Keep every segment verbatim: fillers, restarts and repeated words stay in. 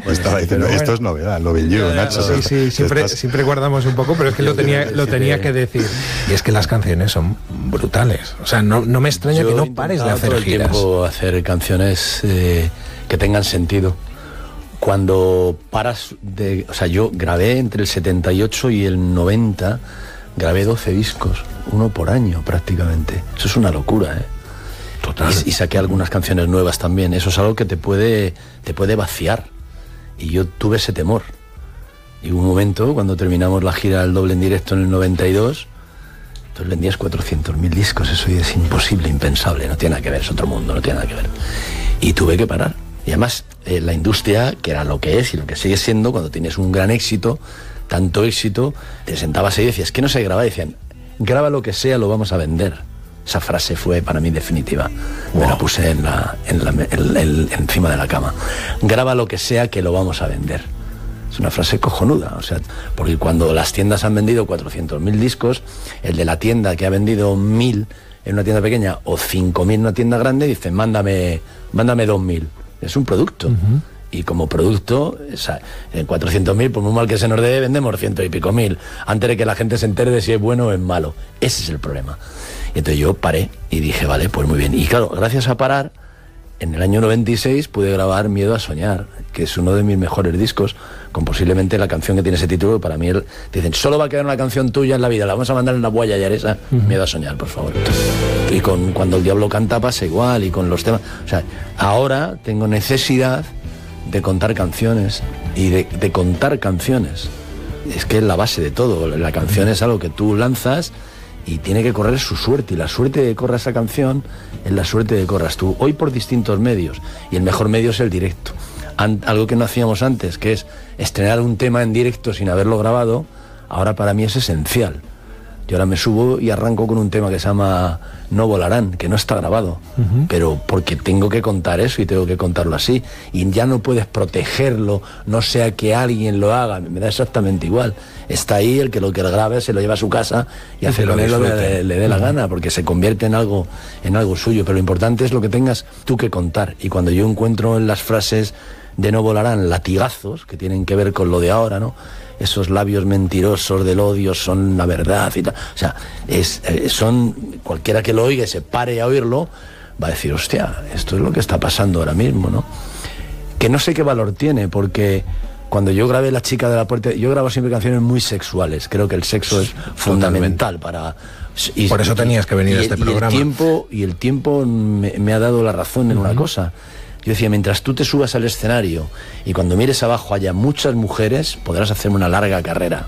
Pues estaba diciendo, bueno, esto es novedad, lo vi yo, Nacho. Sí, sí, siempre, estás... siempre guardamos un poco, pero es que lo tenía, lo tenía que decir. Y es que las canciones son brutales. O sea, no, no me extraña yo que no pares de hacer todo el giras. Tiempo hacer canciones eh, que tengan sentido. Cuando paras de... O sea, yo grabé entre el setenta y ocho y el noventa, grabé doce discos, uno por año prácticamente. Eso es una locura, ¿eh? Total. Y, y saqué algunas canciones nuevas también. Eso es algo que te puede, te puede vaciar. Y yo tuve ese temor. Y hubo un momento, cuando terminamos la gira del doble en directo en el noventa y dos, entonces vendías cuatrocientos mil discos. Eso es imposible, impensable. No tiene nada que ver, es otro mundo, no tiene nada que ver. Y tuve que parar. Y además, eh, la industria, que era lo que es y lo que sigue siendo, cuando tienes un gran éxito, tanto éxito, te sentabas ahí y decías, ¿qué no se graba? Y decían, graba lo que sea, lo vamos a vender. Esa frase fue para mí definitiva. Wow. Me la puse en la, en la, en, en, encima de la cama. Graba lo que sea, que lo vamos a vender. Es una frase cojonuda, o sea, porque cuando las tiendas han vendido cuatrocientos mil discos, el de la tienda que ha vendido mil en una tienda pequeña o cinco mil en una tienda grande, dice, mándame, mándame dos mil. Es un producto. Uh-huh. Y como producto, esa, en cuatrocientos mil, por muy mal que se nos dé, vendemos ciento y pico mil, antes de que la gente se entere de si es bueno o es malo. Ese es el problema. Y entonces yo paré y dije, vale, pues muy bien. Y claro, gracias a parar, en el año noventa y seis pude grabar Miedo a soñar, que es uno de mis mejores discos, con posiblemente la canción que tiene ese título, que para mí, el, dicen, solo va a quedar una canción tuya en la vida, la vamos a mandar en la Guaya Yaresa, uh-huh. Miedo a soñar, por favor. Y con Cuando el diablo canta pasa igual, y con los temas... O sea, ahora tengo necesidad de contar canciones, y de, de contar canciones. Es que es la base de todo. La canción es algo que tú lanzas y tiene que correr su suerte, y la suerte de que corra esa canción es la suerte de que corras tú, hoy por distintos medios, y el mejor medio es el directo. An- algo que no hacíamos antes, que es estrenar un tema en directo sin haberlo grabado, ahora para mí es esencial. Yo ahora me subo y arranco con un tema que se llama No volarán, que no está grabado, uh-huh. pero porque tengo que contar eso y tengo que contarlo así, y ya no puedes protegerlo, no sea que alguien lo haga, me da exactamente igual. Está ahí, el que lo que grabe se lo lleva a su casa y, y hace con él lo que le, le dé la uh-huh. gana, porque se convierte en algo, en algo suyo, pero lo importante es lo que tengas tú que contar. Y cuando yo encuentro en las frases de No volarán latigazos que tienen que ver con lo de ahora, ¿no? Esos labios mentirosos del odio son la verdad y tal. O sea, es, eh, son, cualquiera que lo oiga y se pare a oírlo, va a decir, hostia, esto es lo que está pasando ahora mismo, ¿no? Que no sé qué valor tiene, porque cuando yo grabé La chica de la puerta, yo grabo siempre canciones muy sexuales. Creo que el sexo es Totalmente. fundamental para... Y, Por eso tenías que venir y, a este y programa. El tiempo, y el tiempo me, me ha dado la razón en uh-huh. una cosa. Yo decía, mientras tú te subas al escenario y cuando mires abajo haya muchas mujeres, podrás hacer una larga carrera.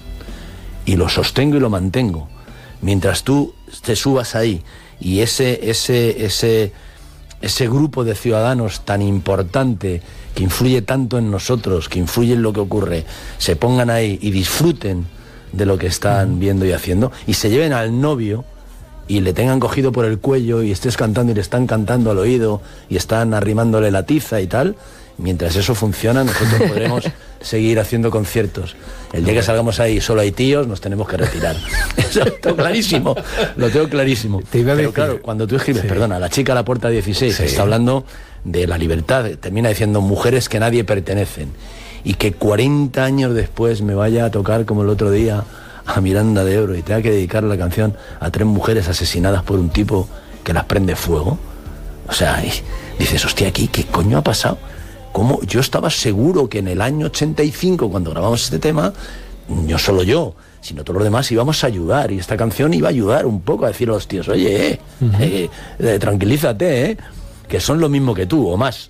Y lo sostengo y lo mantengo. Mientras tú te subas ahí y ese, ese, ese, ese grupo de ciudadanos tan importante, que influye tanto en nosotros, que influye en lo que ocurre, se pongan ahí y disfruten de lo que están viendo y haciendo, y se lleven al novio y le tengan cogido por el cuello y estés cantando y le están cantando al oído y están arrimándole la tiza y tal, mientras eso funciona nosotros podremos seguir haciendo conciertos. El día que salgamos ahí solo hay tíos, nos tenemos que retirar. Eso lo tengo clarísimo, lo tengo clarísimo. Te iba a Pero decir... claro, cuando tú escribes, sí. perdona, La chica a la puerta dieciséis, sí. está hablando de la libertad, termina diciendo mujeres que nadie pertenecen, y que cuarenta años después me vaya a tocar como el otro día a Miranda de Ebro y tenga que dedicar la canción a tres mujeres asesinadas por un tipo que las prende fuego. O sea, dices, hostia, aquí, ¿qué coño ha pasado? ¿Cómo? Yo estaba seguro que en el año ochenta y cinco, cuando grabamos este tema, no solo yo, sino todos los demás íbamos a ayudar, y esta canción iba a ayudar un poco a decir a los tíos, oye, eh, uh-huh. eh, eh, tranquilízate, eh, que son lo mismo que tú, o más.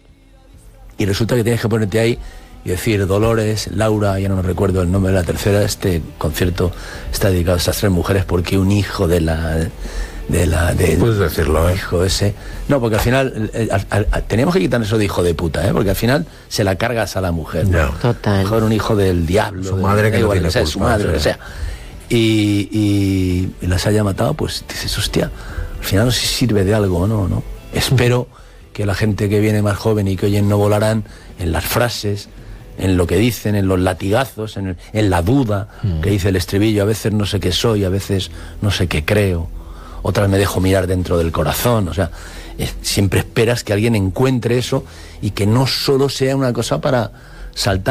Y resulta que tienes que ponerte ahí y decir, Dolores, Laura, ya no me recuerdo el nombre de la tercera, este concierto está dedicado a estas tres mujeres porque un hijo de la... de la de, puedes decirlo, ¿eh? Hijo ese. No, porque al final eh, al, al, al, teníamos que quitar eso de hijo de puta, ¿eh? Porque al final se la cargas a la mujer. No. Total. Mejor un hijo del diablo. Su madre que no tiene culpa, su madre, o sea. Y, y, y las haya matado, pues dices, hostia, al final no sé si sirve de algo o no, ¿no? Espero que la gente que viene más joven y que oyen No volarán, en las frases, en lo que dicen, en los latigazos, en, el, en la duda, mm. que dice el estribillo, a veces no sé qué soy, a veces no sé qué creo, otras me dejo mirar dentro del corazón, o sea, eh, siempre esperas que alguien encuentre eso y que no solo sea una cosa para saltar.